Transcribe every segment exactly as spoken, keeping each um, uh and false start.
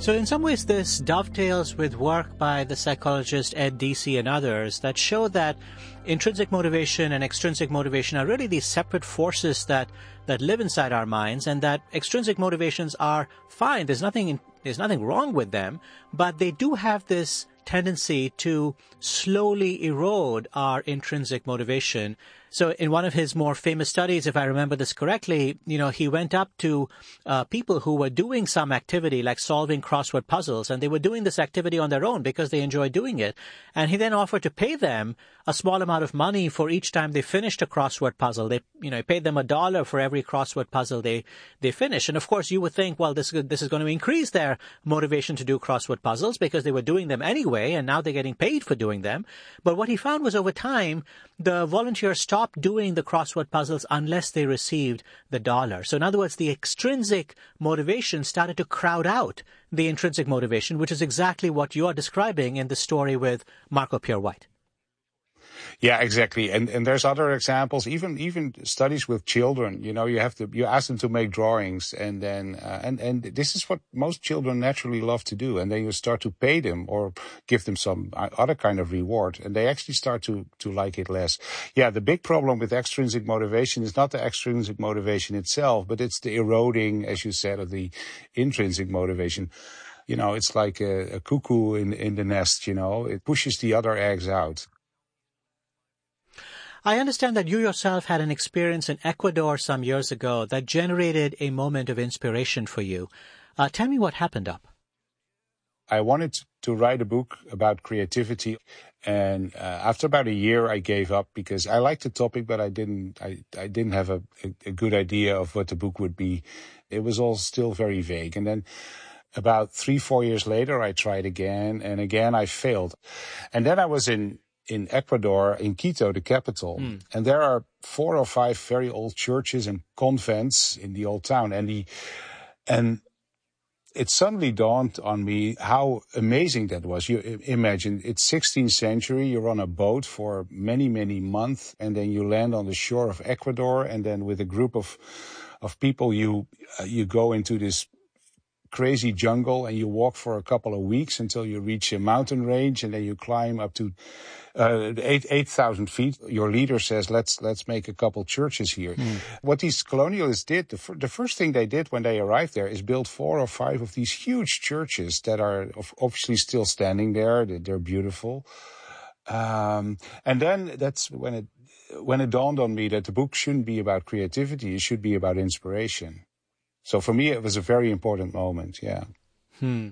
So in some ways, this dovetails with work by the psychologist Ed Deci and others that show that intrinsic motivation and extrinsic motivation are really these separate forces that, that live inside our minds, and that extrinsic motivations are fine. There's nothing, there's nothing wrong with them, but they do have this tendency to slowly erode our intrinsic motivation. So in one of his more famous studies, if I remember this correctly, you know, he went up to uh, people who were doing some activity like solving crossword puzzles, and they were doing this activity on their own because they enjoyed doing it. And he then offered to pay them a small amount of money for each time they finished a crossword puzzle. They, you know, paid them a dollar for every crossword puzzle they, they finished. And of course, you would think, well, this, this is going to increase their motivation to do crossword puzzles because they were doing them anyway, and now they're getting paid for doing them. But what he found was over time, the volunteers stopped doing the crossword puzzles unless they received the dollar. So in other words, the extrinsic motivation started to crowd out the intrinsic motivation, which is exactly what you are describing in the story with Marco Pierre White. Yeah, exactly. And and there's other examples, even even studies with children. You know, you have to you ask them to make drawings, and then uh, and and this is what most children naturally love to do. And then you start to pay them or give them some other kind of reward, and they actually start to to like it less. Yeah, the big problem with extrinsic motivation is not the extrinsic motivation itself, but it's the eroding, as you said, of the intrinsic motivation. You know, it's like a, a cuckoo in in the nest. You know, it pushes the other eggs out. I understand that you yourself had an experience in Ecuador some years ago that generated a moment of inspiration for you. Uh, tell me what happened up. I wanted to write a book about creativity, and uh, after about a year, I gave up because I liked the topic, but I didn't. I, I didn't have a, a, a good idea of what the book would be. It was all still very vague. And then about three, four years later, I tried again, and again I failed. And then I was in. in Ecuador, in Quito, the capital. Mm. And there are four or five very old churches and convents in the old town. And the, and it suddenly dawned on me how amazing that was. You imagine, it's sixteenth century, you're on a boat for many, many months, and then you land on the shore of Ecuador, and then with a group of, of people, you, uh, you go into this crazy jungle, and you walk for a couple of weeks until you reach a mountain range, and then you climb up to uh, eight eight thousand feet. Your leader says, "Let's let's make a couple churches here." Mm. What these colonialists did, the, f- the first thing they did when they arrived there, is build four or five of these huge churches that are obviously still standing there. They're, they're beautiful, um, and then that's when it when it dawned on me that the book shouldn't be about creativity; it should be about inspiration. So for me, it was a very important moment, yeah. Hmm.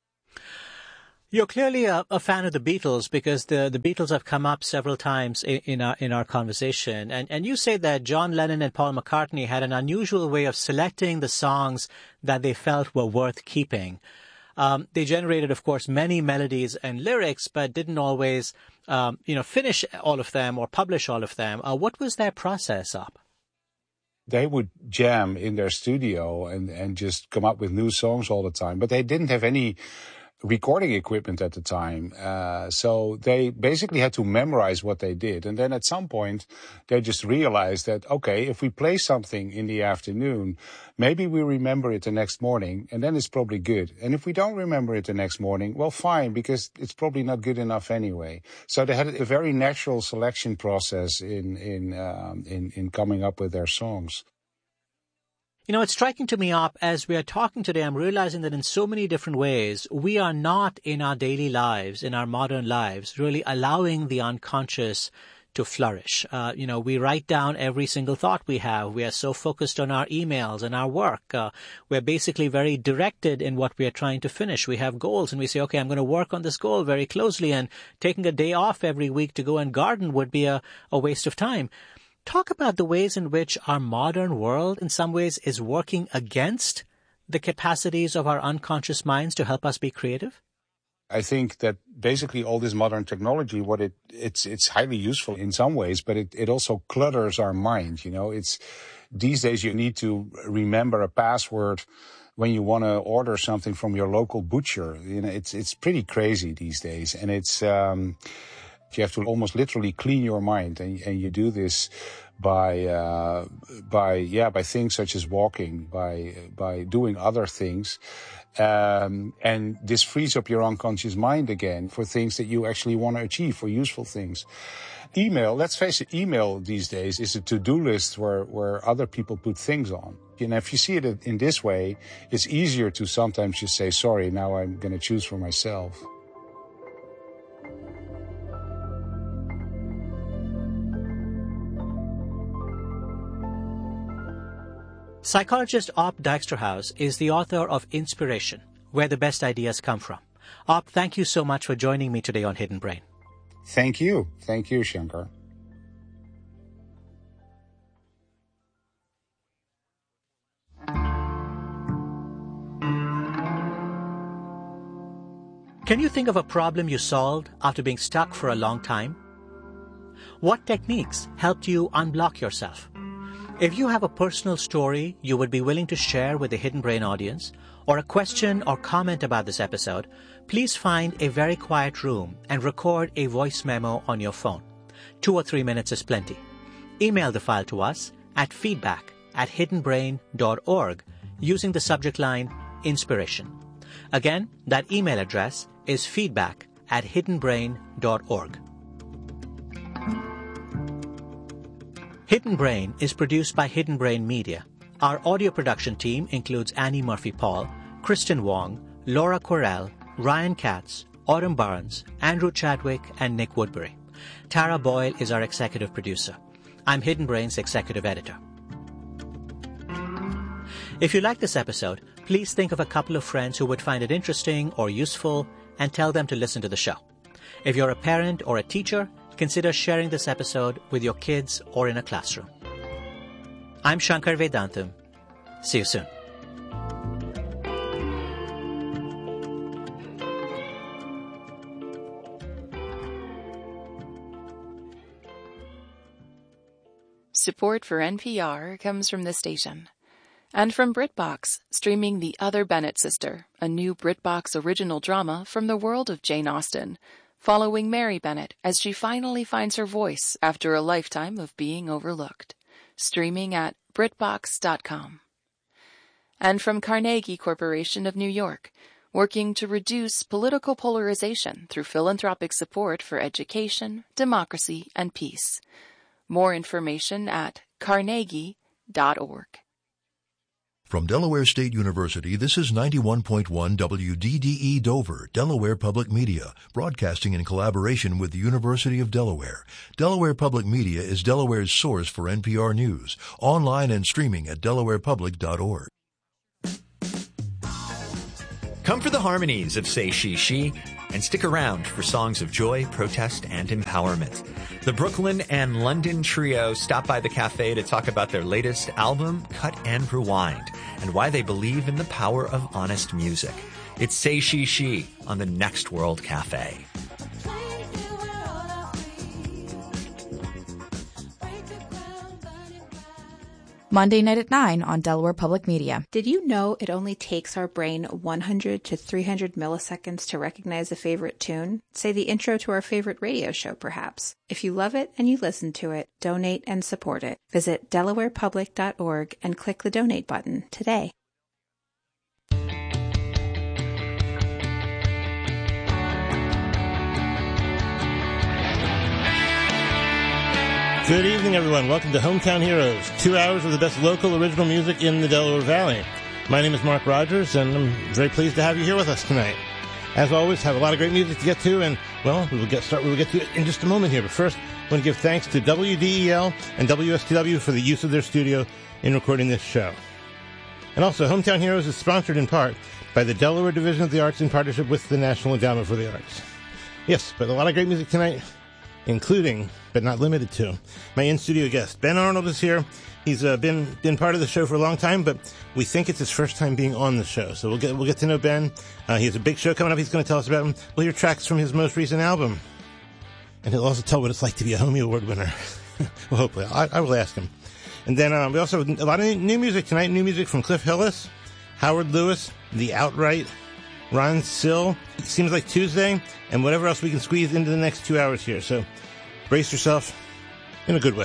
You're clearly a, a fan of the Beatles because the, the Beatles have come up several times in, in our in our conversation. And, and you say that John Lennon and Paul McCartney had an unusual way of selecting the songs that they felt were worth keeping. Um, they generated, of course, many melodies and lyrics, but didn't always, um, you know, finish all of them or publish all of them. Uh, what was their process up? They would jam in their studio and, and just come up with new songs all the time. But they didn't have any recording equipment at the time. Uh, so they basically had to memorize what they did. And then at some point, they just realized that, okay, if we play something in the afternoon, maybe we remember it the next morning, and then it's probably good. And if we don't remember it the next morning, well, fine, because it's probably not good enough anyway. So they had a very natural selection process in, in, um, in, in coming up with their songs. You know, it's striking to me, Op, as we are talking today, I'm realizing that in so many different ways, we are not in our daily lives, in our modern lives, really allowing the unconscious to flourish. Uh, you know, we write down every single thought we have. We are so focused on our emails and our work. Uh, we're basically very directed in what we are trying to finish. We have goals and we say, okay, I'm going to work on this goal very closely, and taking a day off every week to go and garden would be a, a waste of time. Talk about the ways in which our modern world, in some ways, is working against the capacities of our unconscious minds to help us be creative. I think that basically all this modern technology, what it it's it's highly useful in some ways, but it, it also clutters our mind. You know, it's these days you need to remember a password when you want to order something from your local butcher. You know, it's it's pretty crazy these days, and it's. Um, You have to almost literally clean your mind, and, and you do this by uh, by yeah by things such as walking, by by doing other things. Um, and this frees up your unconscious mind again for things that you actually want to achieve, for useful things. Email, let's face it, email these days is a to-do list where, where other people put things on. You know, if you see it in this way, it's easier to sometimes just say, sorry, now I'm going to choose for myself. Psychologist Op Dijksterhuis is the author of Inspiration, Where the Best Ideas Come From. Op, thank you so much for joining me today on Hidden Brain. Thank you. Thank you, Shankar. Can you think of a problem you solved after being stuck for a long time? What techniques helped you unblock yourself? If you have a personal story you would be willing to share with the Hidden Brain audience, or a question or comment about this episode, please find a very quiet room and record a voice memo on your phone. Two or three minutes is plenty. Email the file to us at feedback at hidden brain dot org using the subject line Inspiration. Again, that email address is feedback at hidden brain dot org. Hidden Brain is produced by Hidden Brain Media. Our audio production team includes Annie Murphy-Paul, Kristen Wong, Laura Correll, Ryan Katz, Autumn Barnes, Andrew Chadwick, and Nick Woodbury. Tara Boyle is our executive producer. I'm Hidden Brain's executive editor. If you like this episode, please think of a couple of friends who would find it interesting or useful and tell them to listen to the show. If you're a parent or a teacher, consider sharing this episode with your kids or in a classroom. I'm Shankar Vedantam. See you soon. Support for N P R comes from this station. And from BritBox, streaming The Other Bennett Sister, a new BritBox original drama from the world of Jane Austen, following Mary Bennett as she finally finds her voice after a lifetime of being overlooked. Streaming at Britbox dot com. And from Carnegie Corporation of New York, working to reduce political polarization through philanthropic support for education, democracy, and peace. More information at carnegie dot org. From Delaware State University, this is ninety-one point one W D D E Dover, Delaware Public Media, broadcasting in collaboration with the University of Delaware. Delaware Public Media is Delaware's source for N P R News, online and streaming at delaware public dot org. Come for the harmonies of Say She She, and stick around for songs of joy, protest, and empowerment. The Brooklyn and London trio stop by the cafe to talk about their latest album, Cut and Rewind, and why they believe in the power of honest music. It's Say She She on the Next World Cafe. Monday night at nine on Delaware Public Media. Did you know it only takes our brain one hundred to three hundred milliseconds to recognize a favorite tune? Say the intro to our favorite radio show, perhaps. If you love it and you listen to it, donate and support it. Visit delaware public dot org and click the donate button today. Good evening, everyone. Welcome to Hometown Heroes, two hours of the best local original music in the Delaware Valley. My name is Mark Rogers, and I'm very pleased to have you here with us tonight. As always, have a lot of great music to get to, and, well, we will get start. We will get to it in just a moment here. But first, I want to give thanks to W D E L and W S T W for the use of their studio in recording this show. And also, Hometown Heroes is sponsored in part by the Delaware Division of the Arts in partnership with the National Endowment for the Arts. Yes, but a lot of great music tonight, including, but not limited to, my in-studio guest. Ben Arnold is here. He's uh, been been part of the show for a long time, but we think it's his first time being on the show. So we'll get we'll get to know Ben. Uh, he has a big show coming up. He's going to tell us about him. We'll hear tracks from his most recent album, and he'll also tell what it's like to be a Homie Award winner. Well, hopefully, I, I will ask him. And then um, we also have a lot of new music tonight. New music from Cliff Hillis, Howard Lewis, The Outright, Ron Sill. It seems like Tuesday, and whatever else we can squeeze into the next two hours here. So brace yourself in a good way.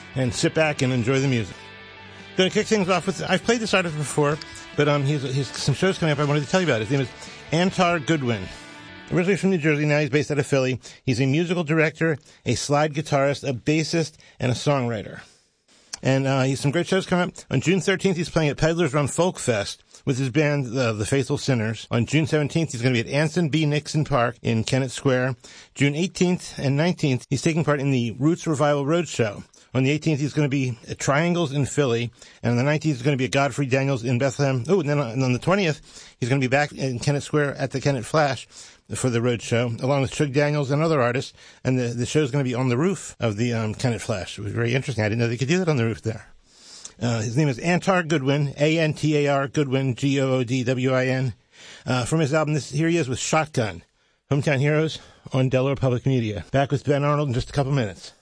and sit back and enjoy the music. Going to kick things off with, I've played this artist before, but um, he's, he's some shows coming up I wanted to tell you about. His name is Antar Goodwin. Originally from New Jersey, now he's based out of Philly. He's a musical director, a slide guitarist, a bassist, and a songwriter. And uh, he's some great shows coming up. On June thirteenth, he's playing at Peddlers Run Folk Fest with his band, uh, The Faithful Sinners. On June seventeenth, he's going to be at Anson B. Nixon Park in Kennett Square. June eighteenth and nineteenth, he's taking part in the Roots Revival Roadshow. On the eighteenth, he's going to be at Triangles in Philly. And on the nineteenth, he's going to be at Godfrey Daniels in Bethlehem. Oh, and then on, and on the twentieth, he's going to be back in Kennett Square at the Kennett Flash for the road show, along with Chug Daniels and other artists. And the, the show's going to be on the roof of the um, Kennett Flash. It was very interesting. I didn't know they could do that on the roof there. Uh, his name is Antar Goodwin, A N T A R Goodwin, G O O D W I N. Uh, from his album, this, here he is with Shotgun, Hometown Heroes on Delaware Public Media. Back with Ben Arnold in just a couple minutes.